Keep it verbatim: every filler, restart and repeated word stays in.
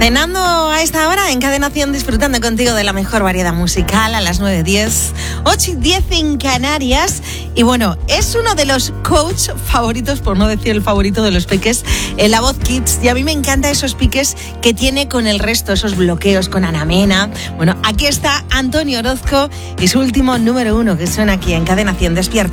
Cenando a esta hora en Cadena cien, disfrutando contigo de la mejor variedad musical a las nueve diez, ocho y diez en Canarias. Y bueno, es uno de los coach favoritos, por no decir el favorito de los peques, en La Voz Kids. Y a mí me encantan esos piques que tiene con el resto, esos bloqueos con Ana Mena. Bueno, aquí está Antonio Orozco y su último número uno que suena aquí en Cadena cien. Despierta.